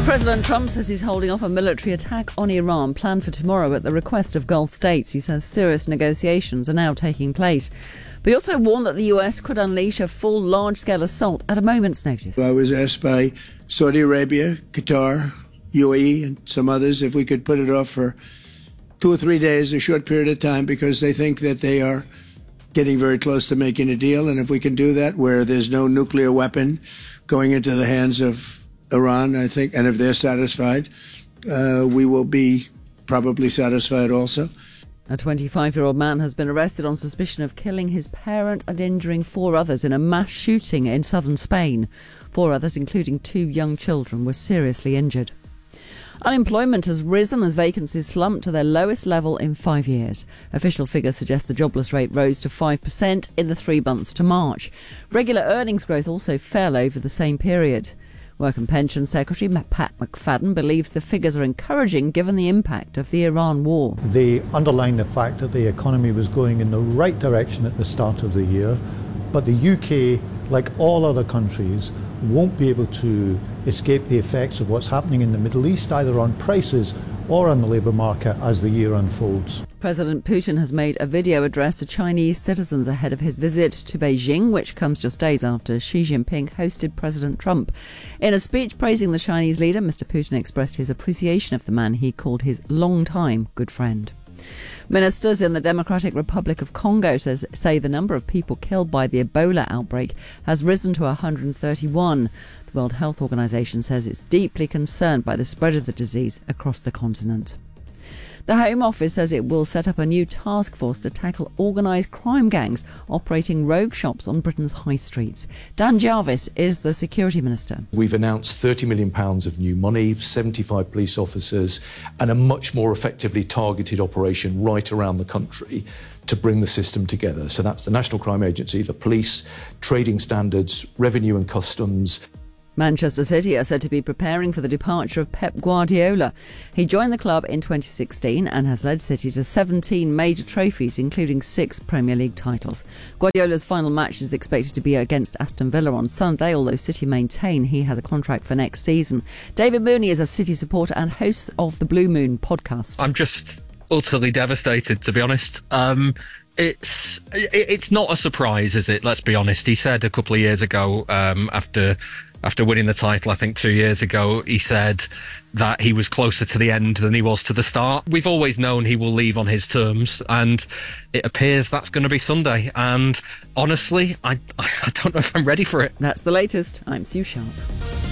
President Trump says he's holding off a military attack on Iran planned for tomorrow at the request of Gulf states. He says serious negotiations are now taking place. But he also warned that the US could unleash a full large-scale assault at a moment's notice. I was asked by Saudi Arabia, Qatar, UAE and some others if we could put it off for 2 or 3 days, a short period of time, because they think that they are getting very close to making a deal. And if we can do that where there's no nuclear weapon going into the hands of Iran, I think, and if they're satisfied, we will be probably satisfied also. A 25-year-old man has been arrested on suspicion of killing his parent and injuring 4 others in a mass shooting in southern Spain. 4 others, including 2 young children, were seriously injured. Unemployment has risen as vacancies slumped to their lowest level in 5 years. Official figures suggest the jobless rate rose to 5% in the 3 months to March. Regular earnings growth also fell over the same period. Work and Pension Secretary Pat McFadden believes the figures are encouraging given the impact of the Iran war. They underline the fact that the economy was going in the right direction at the start of the year, but the UK, like all other countries, won't be able to escape the effects of what's happening in the Middle East, either on prices or on the labour market as the year unfolds. President Putin has made a video address to Chinese citizens ahead of his visit to Beijing, which comes just days after Xi Jinping hosted President Trump. In a speech praising the Chinese leader, Mr. Putin expressed his appreciation of the man he called his long-time good friend. Ministers in the Democratic Republic of Congo say the number of people killed by the Ebola outbreak has risen to 131. The World Health Organization says it's deeply concerned by the spread of the disease across the continent. The Home Office says it will set up a new task force to tackle organised crime gangs operating rogue shops on Britain's high streets. Dan Jarvis is the Security Minister. We've announced £30 million of new money, 75 police officers and a much more effectively targeted operation right around the country to bring the system together. So that's the National Crime Agency, the police, trading standards, revenue and customs. Manchester City are said to be preparing for the departure of Pep Guardiola. He joined the club in 2016 and has led City to 17 major trophies, including 6 Premier League titles. Guardiola's final match is expected to be against Aston Villa on Sunday, although City maintain he has a contract for next season. David Mooney is a City supporter and host of the Blue Moon podcast. I'm just utterly devastated, to be honest. It's not a surprise, is it? Let's be honest. He said a couple of years ago, after winning the title, I think 2 years ago, he said that he was closer to the end than he was to the start. We've always known he will leave on his terms, and it appears that's going to be Sunday. And honestly, I don't know if I'm ready for it. That's the latest. I'm Sue Sharp.